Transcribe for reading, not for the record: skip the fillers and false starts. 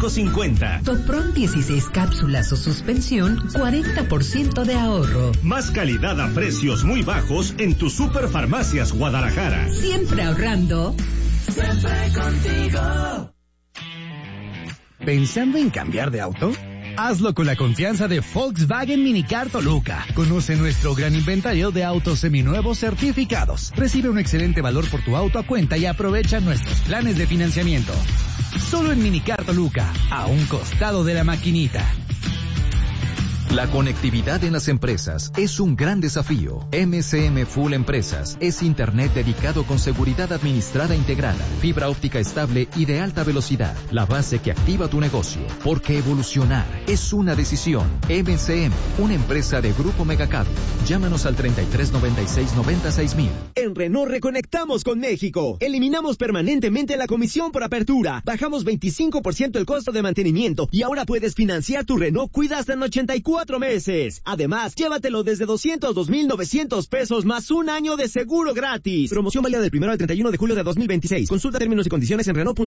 $1,50. Topron 16 cápsulas o suspensión, 40% de ahorro. Más calidad a precios muy bajos en tu Superfarmacias Guadalajara. Siempre ahorrando. Siempre contigo. ¿Pensando en cambiar de auto? Hazlo con la confianza de Volkswagen Minicar Toluca. Conoce nuestro gran inventario de autos seminuevos certificados. Recibe un excelente valor por tu auto a cuenta y aprovecha nuestros planes de financiamiento. Solo en Minicar Toluca, a un costado de la maquinita. La conectividad en las empresas es un gran desafío. MCM Full Empresas es internet dedicado con seguridad administrada integrada, fibra óptica estable y de alta velocidad, la base que activa tu negocio. Porque evolucionar es una decisión. MCM, una empresa de Grupo Megacable. Llámanos al 3396-96000. En Renault reconectamos con México. Eliminamos permanentemente la comisión por apertura. Bajamos 25% el costo de mantenimiento y ahora puedes financiar tu Renault Cuida hasta en 84 meses. Además, llévatelo desde 202,900 pesos más un año de seguro gratis. Promoción válida del 1 al 31 de julio de 2026. Consulta términos y condiciones en Renault.com.